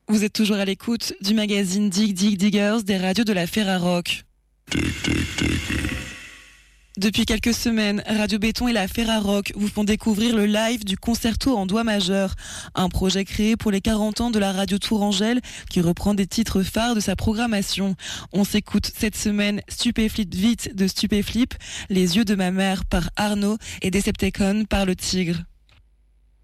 Vous êtes toujours à l'écoute du magazine Dig Dig Diggers des radios de la Ferrarock. Depuis quelques semaines, Radio Béton et la Ferrarock vous font découvrir le live du concerto en doigt majeur, un projet créé pour les 40 ans de la radio Tourangelle qui reprend des titres phares de sa programmation. On s'écoute cette semaine Stupéflip vite de Stupéflip, Les yeux de ma mère par Arnaud et Decepticon par le Tigre.